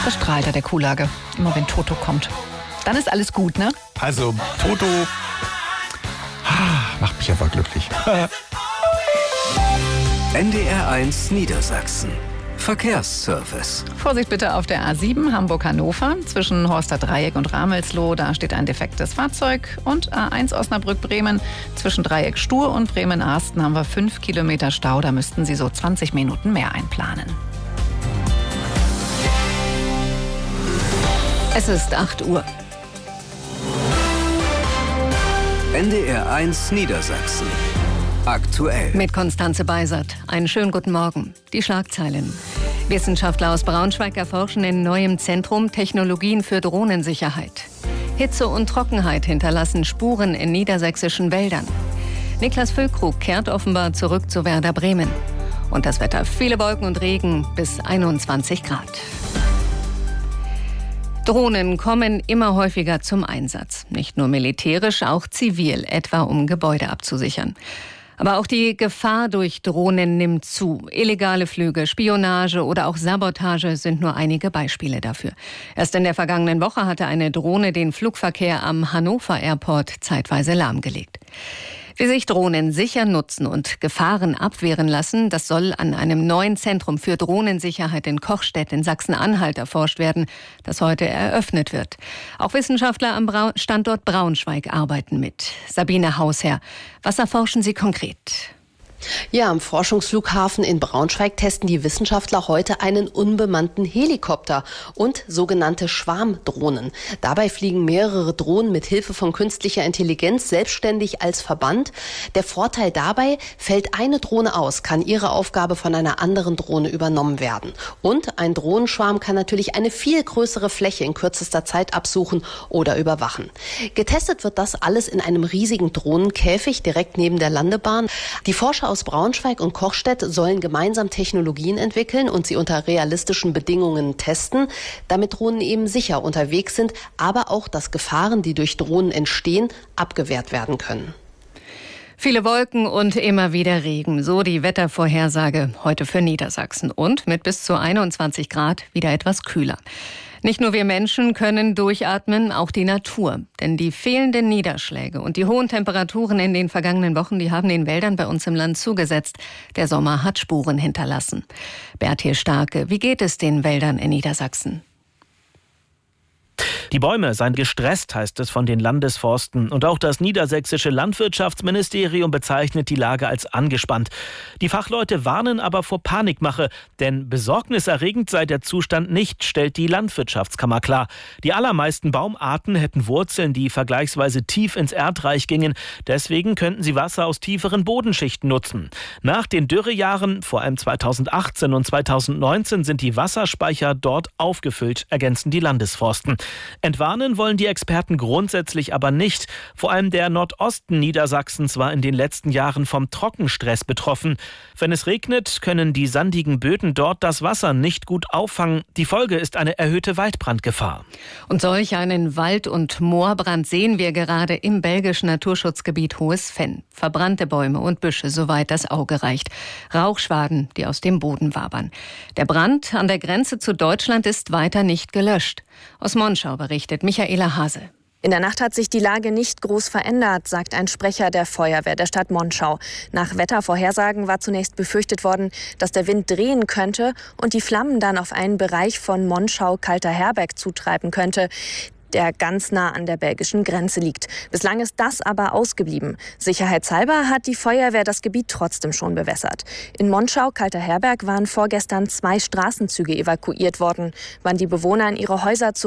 Da strahlt er, der Kuhlage. Immer wenn Toto kommt. Dann ist alles gut, ne? Also, Toto macht mich einfach glücklich. NDR1 Niedersachsen. Verkehrsservice. Vorsicht bitte auf der A7 Hamburg-Hannover. Zwischen Horster Dreieck und Ramelsloh, da steht ein defektes Fahrzeug. Und A1 Osnabrück-Bremen. Zwischen Dreieck Stur und Bremen-Arsten haben wir 5 Kilometer Stau. Da müssten Sie so 20 Minuten mehr einplanen. Es ist 8 Uhr. NDR1 Niedersachsen. Aktuell. Mit Konstanze Beisert. Einen schönen guten Morgen. Die Schlagzeilen. Wissenschaftler aus Braunschweig erforschen in neuem Zentrum Technologien für Drohnensicherheit. Hitze und Trockenheit hinterlassen Spuren in niedersächsischen Wäldern. Niklas Füllkrug kehrt offenbar zurück zu Werder Bremen. Und das Wetter: viele Wolken und Regen bis 21 Grad. Drohnen kommen immer häufiger zum Einsatz. Nicht nur militärisch, auch zivil, etwa um Gebäude abzusichern. Aber auch die Gefahr durch Drohnen nimmt zu. Illegale Flüge, Spionage oder auch Sabotage sind nur einige Beispiele dafür. Erst in der vergangenen Woche hatte eine Drohne den Flugverkehr am Hannover Airport zeitweise lahmgelegt. Wie sich Drohnen sicher nutzen und Gefahren abwehren lassen, das soll an einem neuen Zentrum für Drohnensicherheit in Kochstedt in Sachsen-Anhalt erforscht werden, das heute eröffnet wird. Auch Wissenschaftler am Standort Braunschweig arbeiten mit. Sabine Hausherr, was erforschen Sie konkret? Ja, am Forschungsflughafen in Braunschweig testen die Wissenschaftler heute einen unbemannten Helikopter und sogenannte Schwarmdrohnen. Dabei fliegen mehrere Drohnen mit Hilfe von künstlicher Intelligenz selbstständig als Verband. Der Vorteil dabei: fällt eine Drohne aus, kann ihre Aufgabe von einer anderen Drohne übernommen werden. Und ein Drohnenschwarm kann natürlich eine viel größere Fläche in kürzester Zeit absuchen oder überwachen. Getestet wird das alles in einem riesigen Drohnenkäfig direkt neben der Landebahn. Die Forscher aus Braunschweig und Kochstedt sollen gemeinsam Technologien entwickeln und sie unter realistischen Bedingungen testen, damit Drohnen eben sicher unterwegs sind, aber auch, dass Gefahren, die durch Drohnen entstehen, abgewehrt werden können. Viele Wolken und immer wieder Regen, so die Wettervorhersage heute für Niedersachsen. Und mit bis zu 21 Grad wieder etwas kühler. Nicht nur wir Menschen können durchatmen, auch die Natur. Denn die fehlenden Niederschläge und die hohen Temperaturen in den vergangenen Wochen, die haben den Wäldern bei uns im Land zugesetzt. Der Sommer hat Spuren hinterlassen. Berthier Starke, wie geht es den Wäldern in Niedersachsen? Die Bäume seien gestresst, heißt es von den Landesforsten. Und auch das niedersächsische Landwirtschaftsministerium bezeichnet die Lage als angespannt. Die Fachleute warnen aber vor Panikmache, denn besorgniserregend sei der Zustand nicht, stellt die Landwirtschaftskammer klar. Die allermeisten Baumarten hätten Wurzeln, die vergleichsweise tief ins Erdreich gingen. Deswegen könnten sie Wasser aus tieferen Bodenschichten nutzen. Nach den Dürrejahren, vor allem 2018 und 2019, sind die Wasserspeicher dort aufgefüllt, ergänzen die Landesforsten. Entwarnen wollen die Experten grundsätzlich aber nicht. Vor allem der Nordosten Niedersachsens war in den letzten Jahren vom Trockenstress betroffen. Wenn es regnet, können die sandigen Böden dort das Wasser nicht gut auffangen. Die Folge ist eine erhöhte Waldbrandgefahr. Und solch einen Wald- und Moorbrand sehen wir gerade im belgischen Naturschutzgebiet Hohes Venn. Verbrannte Bäume und Büsche, soweit das Auge reicht. Rauchschwaden, die aus dem Boden wabern. Der Brand an der Grenze zu Deutschland ist weiter nicht gelöscht. Aus Monschau berichtet Michaela Hase. In der Nacht hat sich die Lage nicht groß verändert, sagt ein Sprecher der Feuerwehr der Stadt Monschau. Nach Wettervorhersagen war zunächst befürchtet worden, dass der Wind drehen könnte und die Flammen dann auf einen Bereich von Monschau-Kalter-Herberg zutreiben könnte, der ganz nah an der belgischen Grenze liegt. Bislang ist das aber ausgeblieben. Sicherheitshalber hat die Feuerwehr das Gebiet trotzdem schon bewässert. In Monschau-Kalter-Herberg waren vorgestern 2 Straßenzüge evakuiert worden. Wann die Bewohner in ihre Häuser zurück